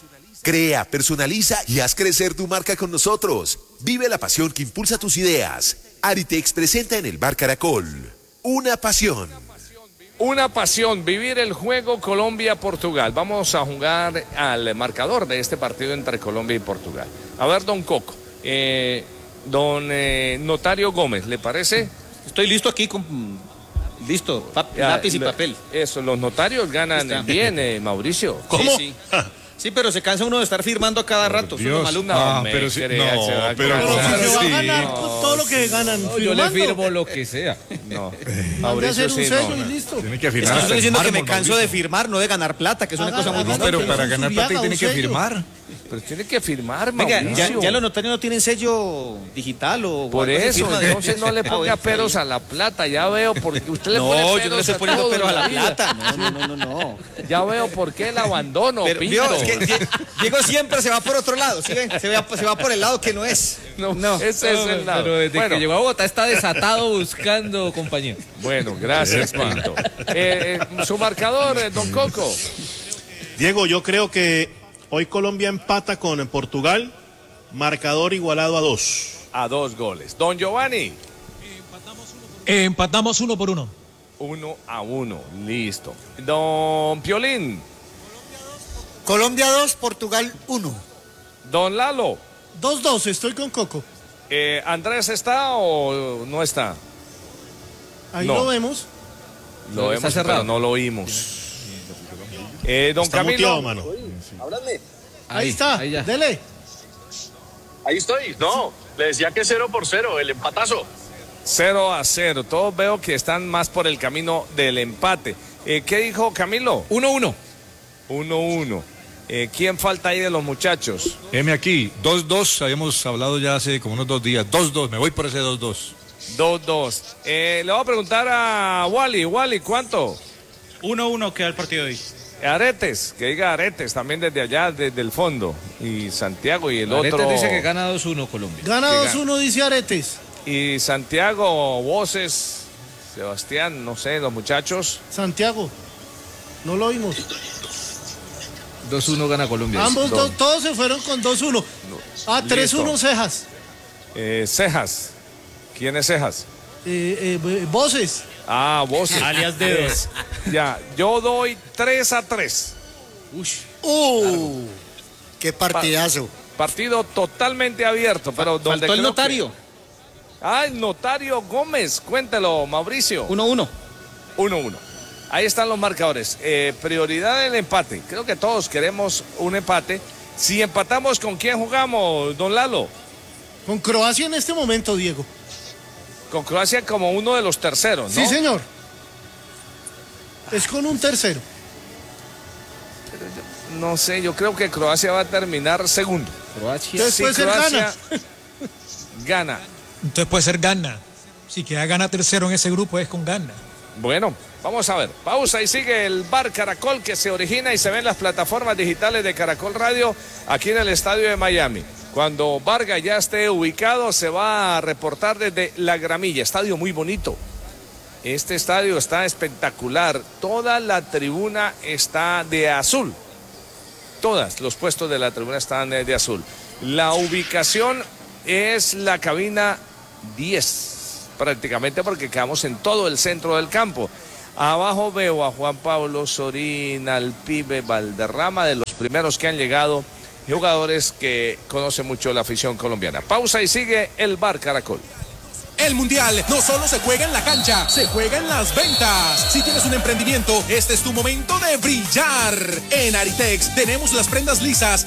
Crea, personaliza y haz crecer tu marca con nosotros. Vive la pasión que impulsa tus ideas. Aritex presenta en el Bar Caracol una pasión. Una pasión, vivir el juego Colombia-Portugal. Vamos a jugar al marcador de este partido entre Colombia y Portugal. A ver, don Coco, don Notario Gómez, ¿le parece? Estoy listo aquí listo, lápiz y papel. Eso, los notarios ganan bien, Mauricio. ¿Cómo? Sí, sí. Sí, pero se cansa uno de estar firmando a cada rato. Pero si se va a ganar todo lo que ganan. Yo le firmo lo que sea. No. Mauricio sí, y listo. Tiene que firmar. Estoy diciendo que me canso de firmar, no de ganar plata, que es una cosa muy distinta. Pero para ganar plata tiene que firmar. Pero tiene que firmar, Mauricio. Venga, ya los notarios no tienen sello digital o... Por eso, entonces no le ponga peros a la plata, ya veo, porque usted le pone peros. No, yo no le estoy poniendo peros a la plata. No. Ya veo por qué el abandono, pero, Pinto. Es que Diego siempre se va por otro lado, ¿sí ven? Se va por el lado que no es. No, ese es el lado. Pero desde que llegó a Bogotá está desatado buscando compañía. Bueno, gracias, Pinto. Su marcador, don Coco. Diego, yo creo que hoy Colombia empata con Portugal, marcador igualado a 2. A 2 goles. Don Giovanni. Empatamos 1-1. 1-1, listo. Don Piolín. Colombia 2, Portugal 1. Don Lalo. 2-2, estoy con Coco. ¿Andrés está o no está? Ahí no. lo vemos. Lo vemos, cerrado. Pero no lo oímos. Don está Camilo. Muteado, mano. Háblame. Ahí está, dele. Ahí estoy. No, le decía que 0-0, el empatazo. 0-0. Todos veo que están más por el camino del empate. ¿Qué dijo Camilo? 1-1. 1-1. ¿Quién falta ahí de los muchachos? Aquí, 2-2, habíamos hablado ya hace como unos 2 días. 2-2, me voy por ese 2-2. 2-2. Le voy a preguntar a Wally. Wally, ¿cuánto? 1-1 queda el partido hoy. Aretes, que diga Aretes también desde allá, desde el fondo. Y Santiago y el Aretes otro. dice que gana 2-1 Colombia. Gana 2-1, dice Aretes. Y Santiago, Voces, Sebastián, no sé, los muchachos. Santiago, no lo oímos. 2-1 gana Colombia. Ambos todos se fueron con 2-1. 3-1 Cejas. Cejas. ¿Quién es Cejas? Voces. Voces. Alias Dedos. Ya, yo doy 3-3. Qué partidazo. Partido totalmente abierto, pero donde faltó el notario. El notario Gómez, cuéntelo, Mauricio. 1-1. 1-1. Ahí están los marcadores. Prioridad del empate. Creo que todos queremos un empate. Si empatamos, ¿con quién jugamos, don Lalo? Con Croacia en este momento, Diego. Con Croacia como uno de los terceros, ¿no? Sí, señor. Es con un tercero. No sé, yo creo que Croacia va a terminar segundo. Entonces puede ser Ghana. Gana. Entonces puede ser Ghana. Si queda Ghana tercero en ese grupo es con Ghana. Bueno, vamos a ver. Pausa y sigue el Bar Caracol que se origina y se ve en las plataformas digitales de Caracol Radio aquí en el estadio de Miami. Cuando Vargas ya esté ubicado, se va a reportar desde La Gramilla. Estadio muy bonito. Este estadio está espectacular. Toda la tribuna está de azul. Todos los puestos de la tribuna están de azul. La ubicación es la cabina 10, prácticamente, porque quedamos en todo el centro del campo. Abajo veo a Juan Pablo Sorín, al pibe Valderrama, de los primeros que han llegado. Jugadores que conocen mucho la afición colombiana. Pausa y sigue el Bar Caracol. El Mundial no solo se juega en la cancha, se juega en las ventas. Si tienes un emprendimiento, este es tu momento de brillar. En Aritex tenemos las prendas lisas